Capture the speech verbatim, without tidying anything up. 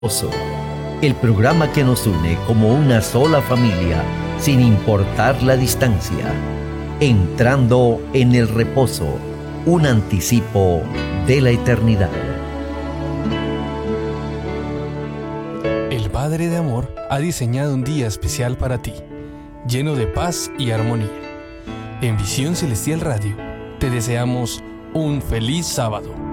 El programa que nos une como una sola familia, sin importar la distancia. Entrando en el reposo, un anticipo de la eternidad. El Padre de Amor ha diseñado un día especial para ti, lleno de paz y armonía. En Visión Celestial Radio, te deseamos un feliz sábado.